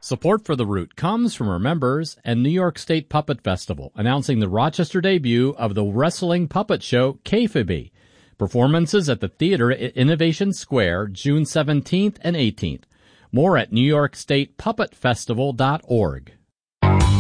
Support for The Root comes from our members and New York State Puppet Festival, announcing the Rochester debut of the wrestling puppet show Kayfabe. Performances at the theater at Innovation Square, June 17th and 18th. More at NewYorkStatePuppetFestival.org.